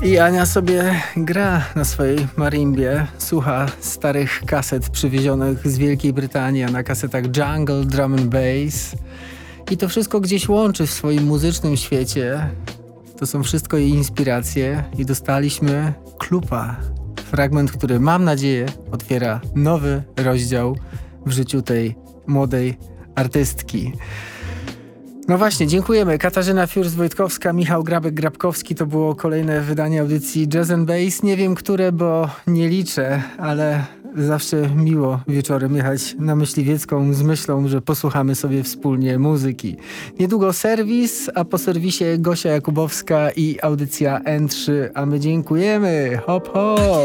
I Ania sobie gra na swojej marimbie, słucha starych kaset przywiezionych z Wielkiej Brytanii, a na kasetach jungle, drum and bass. I to wszystko gdzieś łączy w swoim muzycznym świecie. To są wszystko jej inspiracje i dostaliśmy Klupa. Fragment, który mam nadzieję otwiera nowy rozdział w życiu tej młodej artystki. No właśnie, dziękujemy. Katarzyna Fiurs-Wojtkowska, Michał Grabek-Grabkowski. To było kolejne wydanie audycji Jazz and Bass. Nie wiem które, bo nie liczę, ale zawsze miło wieczorem jechać na Myśliwiecką z myślą, że posłuchamy sobie wspólnie muzyki. Niedługo serwis, a po serwisie Gosia Jakubowska i audycja N3, a my dziękujemy. Hop, hop!